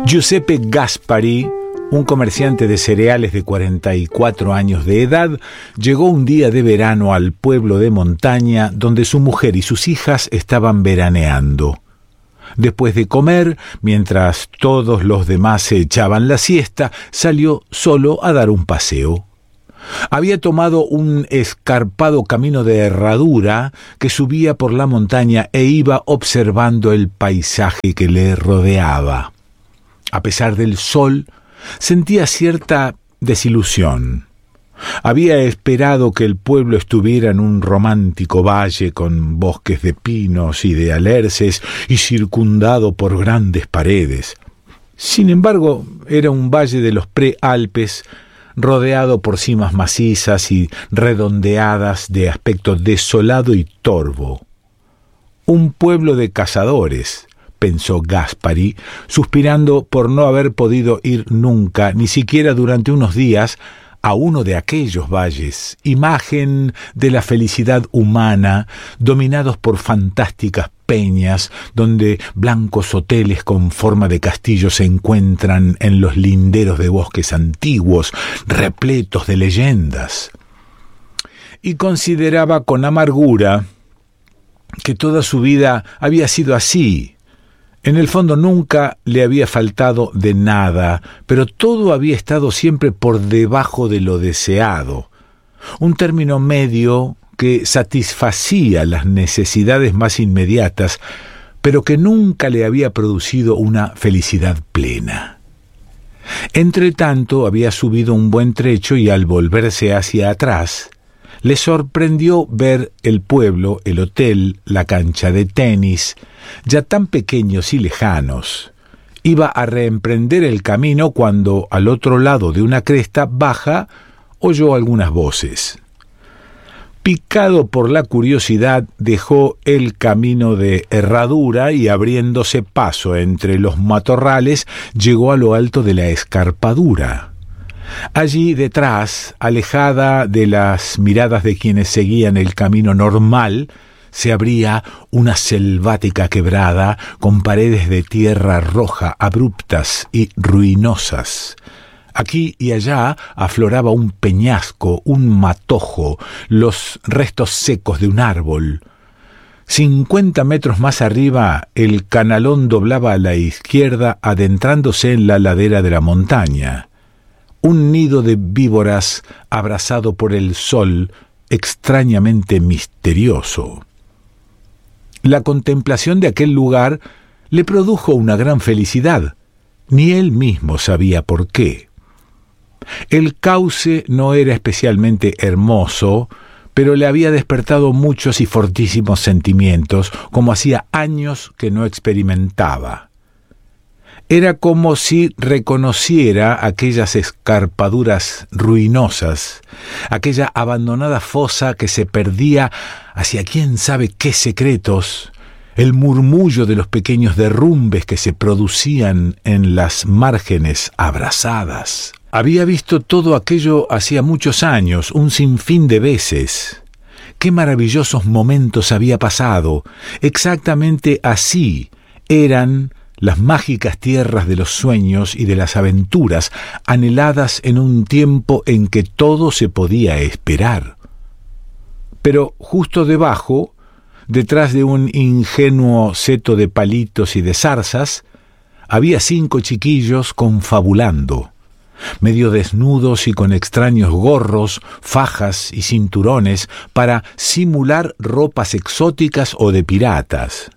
Giuseppe Gaspari, un comerciante de cereales de 44 años de edad, llegó un día de verano al pueblo de montaña donde su mujer y sus hijas estaban veraneando. Después de comer, mientras todos los demás se echaban la siesta, salió solo a dar un paseo. Había tomado un escarpado camino de herradura que subía por la montaña e iba observando el paisaje que le rodeaba. A pesar del sol, sentía cierta desilusión. Había esperado que el pueblo estuviera en un romántico valle con bosques de pinos y de alerces y circundado por grandes paredes. Sin embargo, era un valle de los prealpes, rodeado por cimas macizas y redondeadas de aspecto desolado y torvo. Un pueblo de cazadores, pensó Gaspari, suspirando por no haber podido ir nunca, ni siquiera durante unos días, a uno de aquellos valles, imagen de la felicidad humana, dominados por fantásticas peñas, donde blancos hoteles con forma de castillo se encuentran en los linderos de bosques antiguos, repletos de leyendas. Y consideraba con amargura que toda su vida había sido así. En el fondo nunca le había faltado de nada, pero todo había estado siempre por debajo de lo deseado. Un término medio que satisfacía las necesidades más inmediatas, pero que nunca le había producido una felicidad plena. Entretanto, había subido un buen trecho y al volverse hacia atrás, le sorprendió ver el pueblo, el hotel, la cancha de tenis, ya tan pequeños y lejanos. Iba a reemprender el camino cuando, al otro lado de una cresta baja, oyó algunas voces. Picado por la curiosidad, dejó el camino de herradura y, abriéndose paso entre los matorrales, llegó a lo alto de la escarpadura. Allí detrás, alejada de las miradas de quienes seguían el camino normal, se abría una selvática quebrada con paredes de tierra roja abruptas y ruinosas. Aquí y allá afloraba un peñasco, un matojo, los restos secos de un árbol. 50 metros más arriba, el canalón doblaba a la izquierda, adentrándose en la ladera de la montaña. Un nido de víboras abrasado por el sol, extrañamente misterioso. La contemplación de aquel lugar le produjo una gran felicidad. Ni él mismo sabía por qué. El cauce no era especialmente hermoso, pero le había despertado muchos y fortísimos sentimientos, como hacía años que no experimentaba. Era como si reconociera aquellas escarpaduras ruinosas, aquella abandonada fosa que se perdía hacia quién sabe qué secretos, el murmullo de los pequeños derrumbes que se producían en las márgenes abrasadas. Había visto todo aquello hacía muchos años, un sinfín de veces. Qué maravillosos momentos había pasado. Exactamente así eran las mágicas tierras de los sueños y de las aventuras, anheladas en un tiempo en que todo se podía esperar. Pero justo debajo, detrás de un ingenuo seto de palitos y de zarzas, había 5 chiquillos confabulando, medio desnudos y con extraños gorros, fajas y cinturones para simular ropas exóticas o de piratas.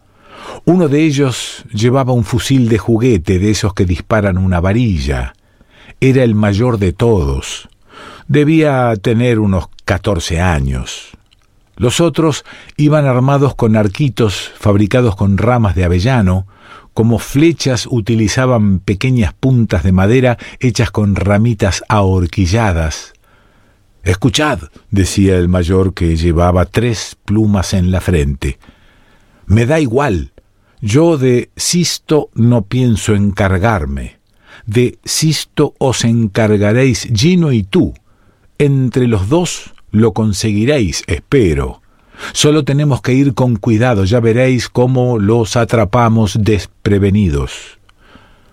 Uno de ellos llevaba un fusil de juguete de esos que disparan una varilla. Era el mayor de todos. Debía tener unos 14 años. Los otros iban armados con arquitos fabricados con ramas de avellano. Como flechas utilizaban pequeñas puntas de madera hechas con ramitas ahorquilladas. «Escuchad», decía el mayor, que llevaba 3 plumas en la frente. «Me da igual. Yo de Sisto no pienso encargarme. De Sisto os encargaréis Gino y tú. Entre los 2 lo conseguiréis, espero. Solo tenemos que ir con cuidado, ya veréis cómo los atrapamos desprevenidos».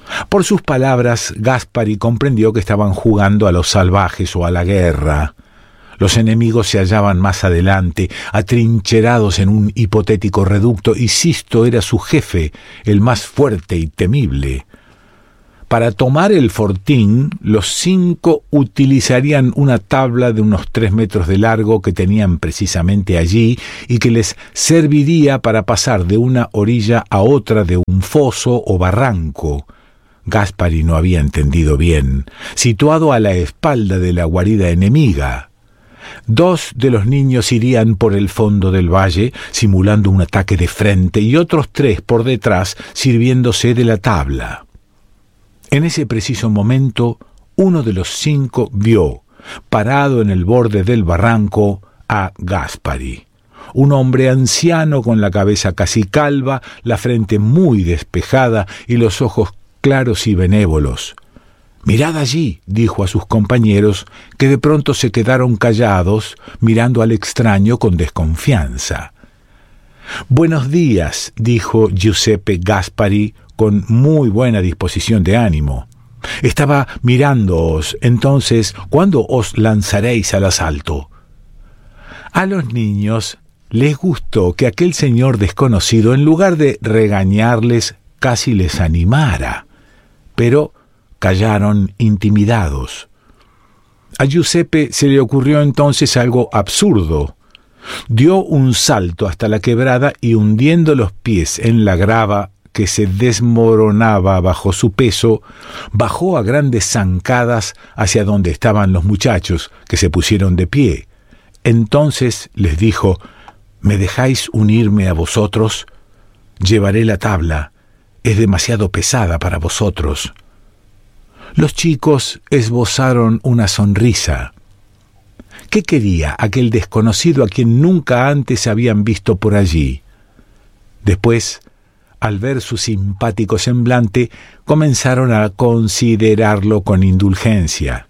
Por sus palabras, Gaspari comprendió que estaban jugando a los salvajes o a la guerra. Los enemigos se hallaban más adelante, atrincherados en un hipotético reducto, y Sisto era su jefe, el más fuerte y temible. Para tomar el fortín, los 5 utilizarían una tabla de unos 3 metros de largo que tenían precisamente allí y que les serviría para pasar de una orilla a otra de un foso o barranco. Gaspari no había entendido bien, situado a la espalda de la guarida enemiga. 2 de los niños irían por el fondo del valle, simulando un ataque de frente, y otros 3 por detrás, sirviéndose de la tabla. En ese preciso momento, uno de los 5 vio, parado en el borde del barranco, a Gaspari. Un hombre anciano con la cabeza casi calva, la frente muy despejada y los ojos claros y benévolos. «Mirad allí», dijo a sus compañeros, que de pronto se quedaron callados, mirando al extraño con desconfianza. «Buenos días», dijo Giuseppe Gaspari, con muy buena disposición de ánimo. «Estaba mirándoos, entonces, ¿cuándo os lanzaréis al asalto?» A los niños les gustó que aquel señor desconocido, en lugar de regañarles, casi les animara, pero callaron intimidados. A Giuseppe se le ocurrió entonces algo absurdo. Dio un salto hasta la quebrada y, hundiendo los pies en la grava que se desmoronaba bajo su peso, bajó a grandes zancadas hacia donde estaban los muchachos, que se pusieron de pie. Entonces les dijo: «¿Me dejáis unirme a vosotros? Llevaré la tabla. Es demasiado pesada para vosotros». Los chicos esbozaron una sonrisa. ¿Qué quería aquel desconocido a quien nunca antes habían visto por allí? Después, al ver su simpático semblante, comenzaron a considerarlo con indulgencia.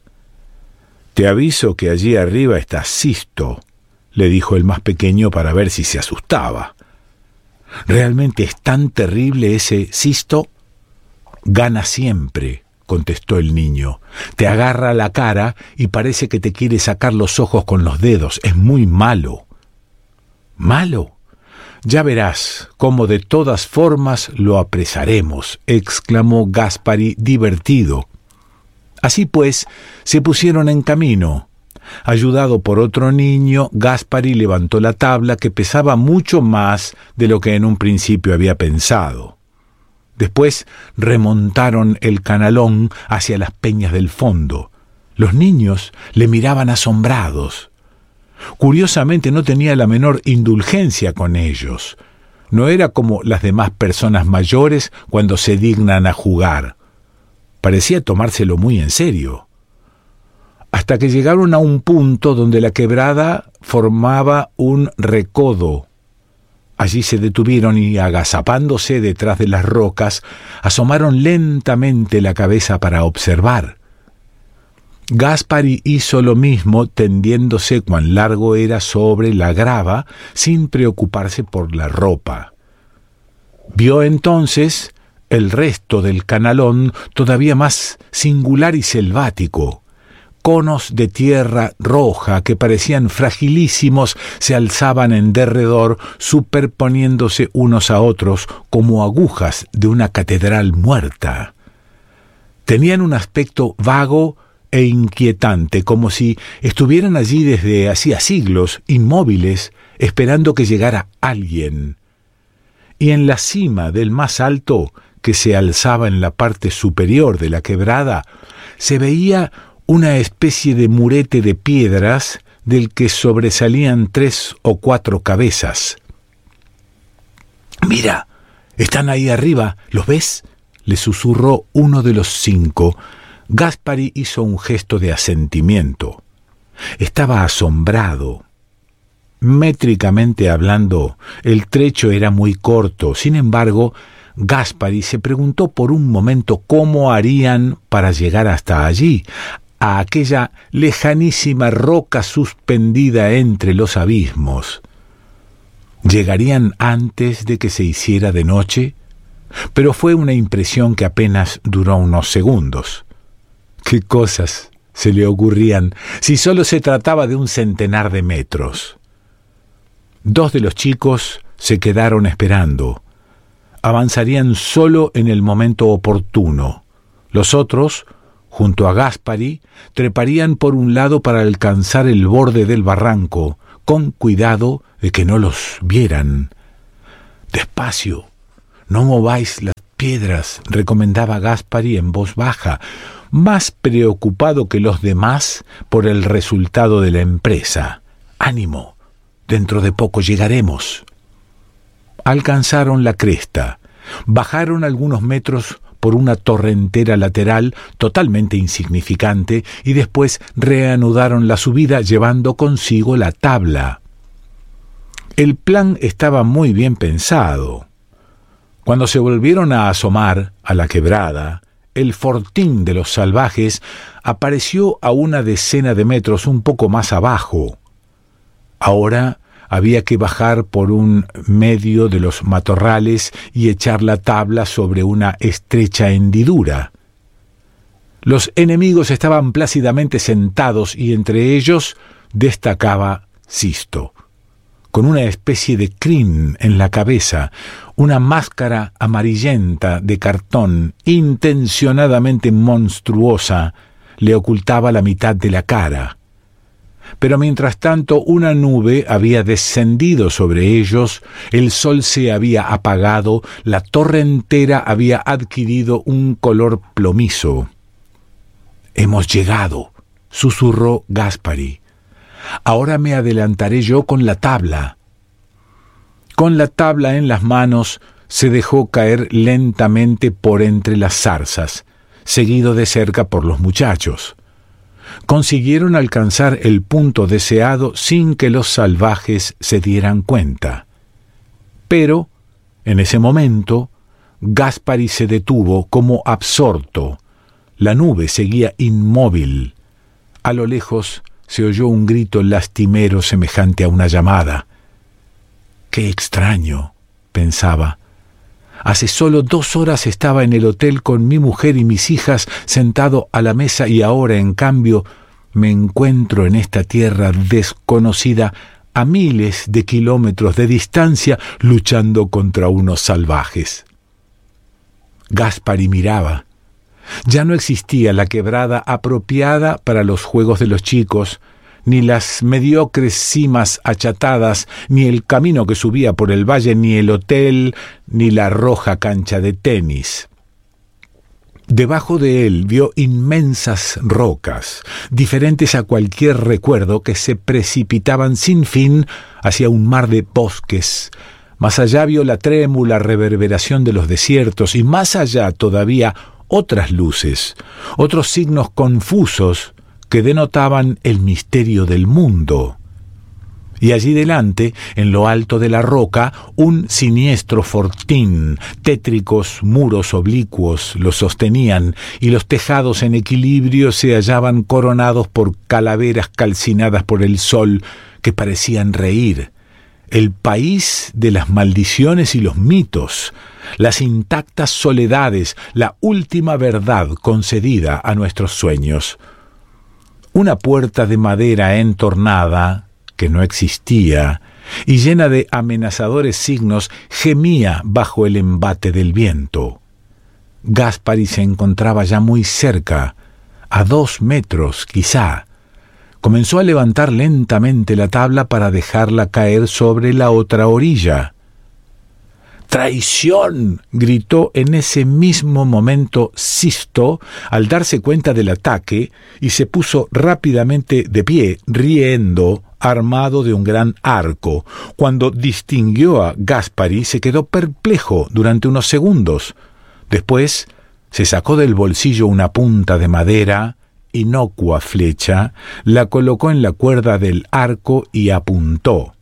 «Te aviso que allí arriba está Sisto», le dijo el más pequeño para ver si se asustaba. «¿Realmente es tan terrible ese Sisto?» «Gana siempre», contestó el niño. «Te agarra la cara y parece que te quiere sacar los ojos con los dedos. Es muy malo». «¿Malo? Ya verás cómo de todas formas lo apresaremos», exclamó Gaspari divertido. Así pues, se pusieron en camino. Ayudado por otro niño, Gaspari levantó la tabla, que pesaba mucho más de lo que en un principio había pensado. Después remontaron el canalón hacia las peñas del fondo. Los niños le miraban asombrados. Curiosamente no tenía la menor indulgencia con ellos. No era como las demás personas mayores cuando se dignan a jugar. Parecía tomárselo muy en serio. Hasta que llegaron a un punto donde la quebrada formaba un recodo. Allí se detuvieron y, agazapándose detrás de las rocas, asomaron lentamente la cabeza para observar. Gaspari hizo lo mismo, tendiéndose cuán largo era sobre la grava, sin preocuparse por la ropa. Vio entonces el resto del canalón, todavía más singular y selvático. Conos de tierra roja que parecían fragilísimos se alzaban en derredor, superponiéndose unos a otros como agujas de una catedral muerta. Tenían un aspecto vago e inquietante, como si estuvieran allí desde hacía siglos, inmóviles, esperando que llegara alguien. Y en la cima del más alto, que se alzaba en la parte superior de la quebrada, se veía una especie de murete de piedras del que sobresalían 3 o 4 cabezas. «Mira, están ahí arriba, ¿los ves?», le susurró uno de los 5. Gaspari hizo un gesto de asentimiento. Estaba asombrado. Métricamente hablando, el trecho era muy corto. Sin embargo, Gaspari se preguntó por un momento cómo harían para llegar hasta allí, a aquella lejanísima roca suspendida entre los abismos. ¿Llegarían antes de que se hiciera de noche? pero fue una impresión que apenas duró unos segundos. ¿Qué cosas se le ocurrían si solo se trataba de un centenar de metros? 2 de los chicos se quedaron esperando. Avanzarían solo en el momento oportuno. Los otros, junto a Gaspari, treparían por un lado para alcanzar el borde del barranco, con cuidado de que no los vieran. «Despacio, no mováis las piedras», recomendaba Gaspari en voz baja, más preocupado que los demás por el resultado de la empresa. «Ánimo, dentro de poco llegaremos». Alcanzaron la cresta, bajaron algunos metros por una torrentera lateral totalmente insignificante y después reanudaron la subida llevando consigo la tabla. El plan estaba muy bien pensado. Cuando se volvieron a asomar a la quebrada, el fortín de los salvajes apareció a una decena de metros un poco más abajo. Ahora había que bajar por un medio de los matorrales y echar la tabla sobre una estrecha hendidura. Los enemigos estaban plácidamente sentados y entre ellos destacaba Sisto, con una especie de crin en la cabeza, una máscara amarillenta de cartón intencionadamente monstruosa le ocultaba la mitad de la cara. Pero mientras tanto una nube había descendido sobre ellos, el sol se había apagado, la torrentera había adquirido un color plomizo. «Hemos llegado», susurró Gaspari. «Ahora me adelantaré yo con la tabla». Con la tabla en las manos, se dejó caer lentamente por entre las zarzas, seguido de cerca por los muchachos. Consiguieron alcanzar el punto deseado sin que los salvajes se dieran cuenta. Pero, en ese momento, Gaspari se detuvo como absorto. La nube seguía inmóvil. A lo lejos se oyó un grito lastimero semejante a una llamada. «Qué extraño», pensaba. «Hace solo 2 horas estaba en el hotel con mi mujer y mis hijas sentado a la mesa y ahora, en cambio, me encuentro en esta tierra desconocida a miles de kilómetros de distancia luchando contra unos salvajes». Gaspari miraba. Ya no existía la quebrada apropiada para los juegos de los chicos, ni las mediocres cimas achatadas, ni el camino que subía por el valle, ni el hotel, ni la roja cancha de tenis. Debajo de él vio inmensas rocas, diferentes a cualquier recuerdo, que se precipitaban sin fin hacia un mar de bosques. Más allá vio la trémula reverberación de los desiertos y más allá todavía otras luces, otros signos confusos que denotaban el misterio del mundo. Y allí delante, en lo alto de la roca, un siniestro fortín, tétricos muros oblicuos lo sostenían, y los tejados en equilibrio se hallaban coronados por calaveras calcinadas por el sol que parecían reír. El país de las maldiciones y los mitos, las intactas soledades, la última verdad concedida a nuestros sueños. Una puerta de madera entornada, que no existía, y llena de amenazadores signos, gemía bajo el embate del viento. Gaspari se encontraba ya muy cerca, a 2 metros quizá. Comenzó a levantar lentamente la tabla para dejarla caer sobre la otra orilla. «¡Traición!», gritó en ese mismo momento Sisto al darse cuenta del ataque y se puso rápidamente de pie, riendo, armado de un gran arco. Cuando distinguió a Gaspari se quedó perplejo durante unos segundos. Después se sacó del bolsillo una punta de madera, inocua flecha, la colocó en la cuerda del arco y apuntó.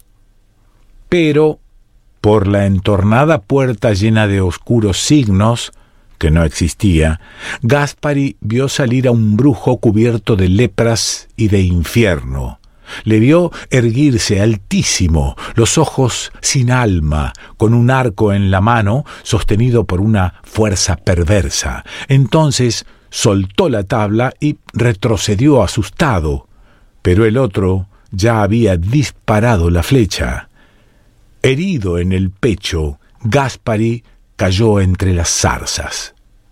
Pero por la entornada puerta llena de oscuros signos, que no existía, Gaspari vio salir a un brujo cubierto de lepras y de infierno. Le vio erguirse altísimo, los ojos sin alma, con un arco en la mano sostenido por una fuerza perversa. Entonces soltó la tabla y retrocedió asustado, pero el otro ya había disparado la flecha. Herido en el pecho, Gaspari cayó entre las zarzas.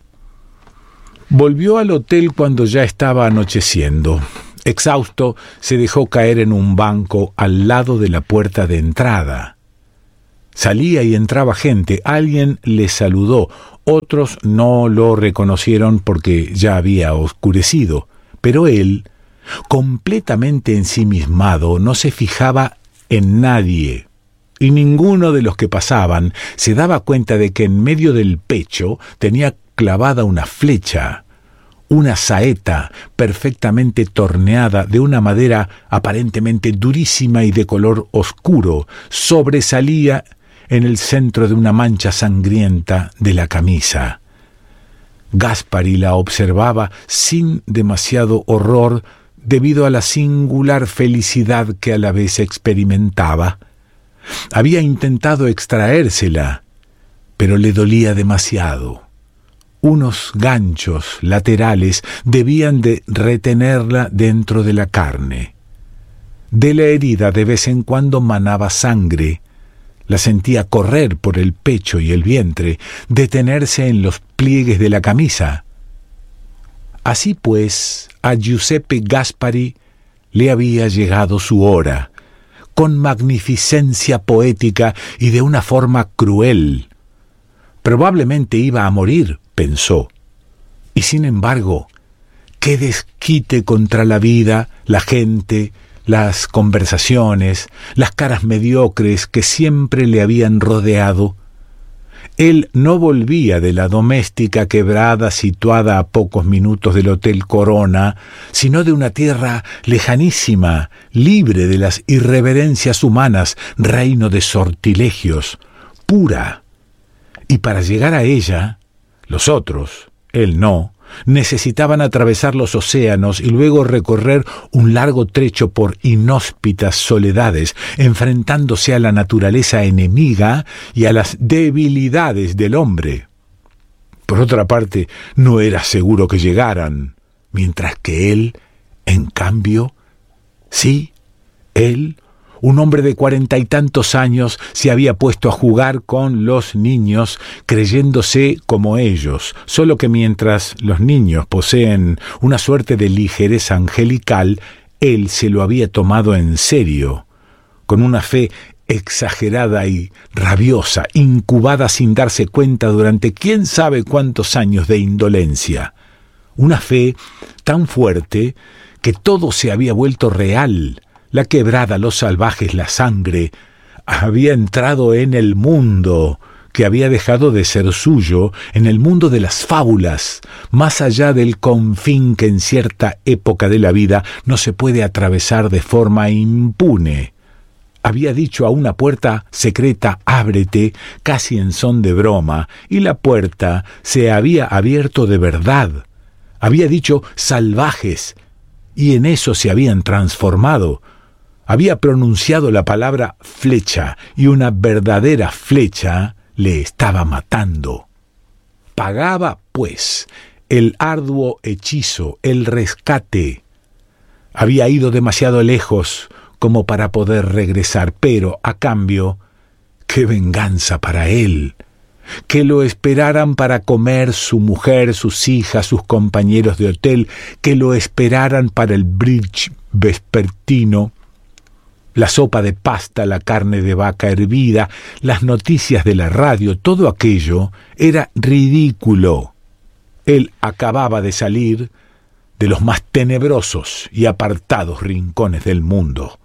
Volvió al hotel cuando ya estaba anocheciendo. Exhausto, se dejó caer en un banco al lado de la puerta de entrada. Salía y entraba gente, alguien le saludó, otros no lo reconocieron porque ya había oscurecido, pero él, completamente ensimismado, no se fijaba en nadie, y ninguno de los que pasaban se daba cuenta de que en medio del pecho tenía clavada una flecha. Una saeta perfectamente torneada de una madera aparentemente durísima y de color oscuro sobresalía en el centro de una mancha sangrienta de la camisa. Gaspari la observaba sin demasiado horror debido a la singular felicidad que a la vez experimentaba. Había intentado extraérsela, pero le dolía demasiado. Unos ganchos laterales debían de retenerla dentro de la carne. De la herida de vez en cuando manaba sangre. La sentía correr por el pecho y el vientre, detenerse en los pliegues de la camisa. Así pues, a Giuseppe Gaspari le había llegado su hora, con magnificencia poética y de una forma cruel. Probablemente iba a morir, pensó. Y sin embargo, qué desquite contra la vida, la gente, las conversaciones, las caras mediocres que siempre le habían rodeado. Él no volvía de la doméstica quebrada situada a pocos minutos del Hotel Corona, sino de una tierra lejanísima, libre de las irreverencias humanas, reino de sortilegios, pura. Y para llegar a ella, los otros, él no, necesitaban atravesar los océanos y luego recorrer un largo trecho por inhóspitas soledades, enfrentándose a la naturaleza enemiga y a las debilidades del hombre. Por otra parte, no era seguro que llegaran, mientras que él, en cambio, sí, él, un hombre de 40 y tantos años, se había puesto a jugar con los niños, creyéndose como ellos, solo que mientras los niños poseen una suerte de ligereza angelical, él se lo había tomado en serio, con una fe exagerada y rabiosa, incubada sin darse cuenta durante quién sabe cuántos años de indolencia. Una fe tan fuerte que todo se había vuelto real. La quebrada, los salvajes, la sangre, había entrado en el mundo que había dejado de ser suyo, en el mundo de las fábulas, más allá del confín que en cierta época de la vida no se puede atravesar de forma impune. Había dicho a una puerta secreta, ábrete, casi en son de broma, y la puerta se había abierto de verdad. Había dicho salvajes, y en eso se habían transformado. Había pronunciado la palabra flecha, y una verdadera flecha le estaba matando. Pagaba, pues, el arduo hechizo, el rescate. Había ido demasiado lejos como para poder regresar, pero, a cambio, qué venganza para él. Que lo esperaran para comer su mujer, sus hijas, sus compañeros de hotel, que lo esperaran para el bridge vespertino, la sopa de pasta, la carne de vaca hervida, las noticias de la radio, todo aquello era ridículo. Él acababa de salir de los más tenebrosos y apartados rincones del mundo.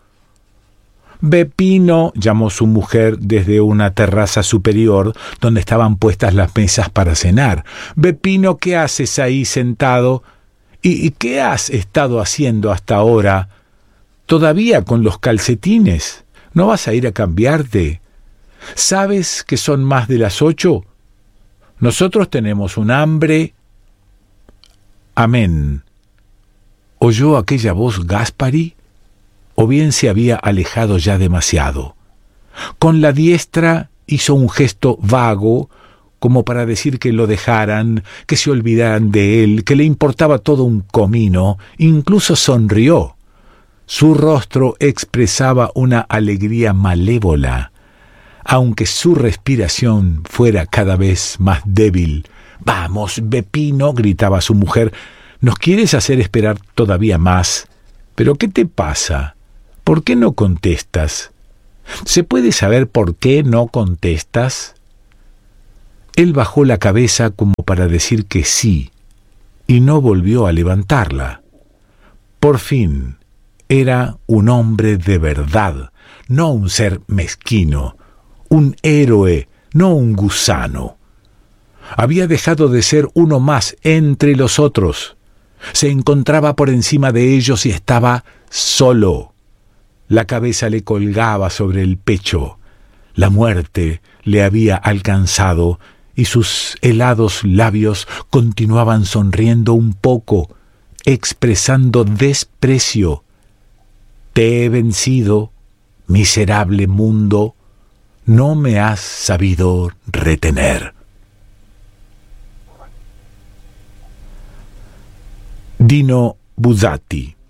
Beppino, llamó su mujer desde una terraza superior donde estaban puestas las mesas para cenar. Beppino, ¿qué haces ahí sentado? ¿Y qué has estado haciendo hasta ahora? ¿Todavía con los calcetines? ¿No vas a ir a cambiarte? ¿Sabes que son más de las 8? Nosotros tenemos un hambre. Amén. ¿Oyó aquella voz Gaspari? o bien se había alejado ya demasiado. Con la diestra hizo un gesto vago, como para decir que lo dejaran, que se olvidaran de él, que le importaba todo un comino. Incluso sonrió. Su rostro expresaba una alegría malévola, aunque su respiración fuera cada vez más débil. «Vamos, Peppino», gritaba su mujer, «¿nos quieres hacer esperar todavía más? ¿Pero qué te pasa? ¿Por qué no contestas? ¿Se puede saber por qué no contestas?» Él bajó la cabeza como para decir que sí, y no volvió a levantarla. Por fin, era un hombre de verdad, no un ser mezquino, un héroe, no un gusano. Había dejado de ser uno más entre los otros. Se encontraba por encima de ellos y estaba solo. La cabeza le colgaba sobre el pecho. La muerte le había alcanzado y sus helados labios continuaban sonriendo un poco, expresando desprecio. «Te he vencido, miserable mundo, no me has sabido retener». Dino Buzzati.